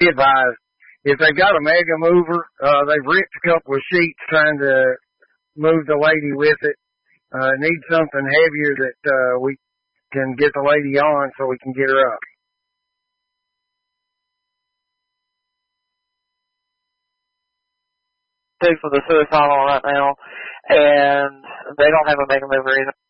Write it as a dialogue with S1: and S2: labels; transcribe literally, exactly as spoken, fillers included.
S1: advised, if they got a mega mover, uh, they've ripped a couple of sheets trying to move the lady with it. Uh, need something heavier that, uh, we can get the lady on so we can get her up.
S2: Two for the suicidal right now, and they don't have a mega mover either.